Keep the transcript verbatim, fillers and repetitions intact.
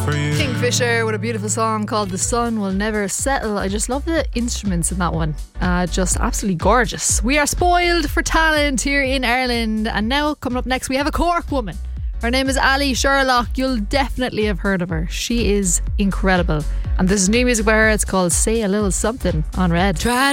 for you. Kingfisher with a beautiful song called The Sun Will Never Settle. I just love the instruments in that one. Uh, just absolutely gorgeous. We are spoiled for talent here in Ireland. And now coming up next we have a Cork woman. Her name is Ali Sherlock. You'll definitely have heard of her. She is incredible. And this is new music by her. It's called Say a Little Something on Red. Try